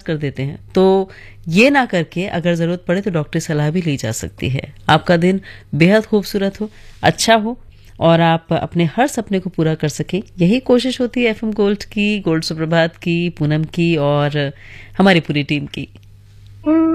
कर देते हैं। तो ये ना करके अगर ज़रूरत पड़े तो डॉक्टरी सलाह भी ली जा सकती है। आपका दिन बेहद खूबसूरत हो, अच्छा हो और आप अपने हर सपने को पूरा कर सकें, यही कोशिश होती है एफएम गोल्ड की, गोल्ड सुप्रभात की, पूनम की और हमारी पूरी टीम की।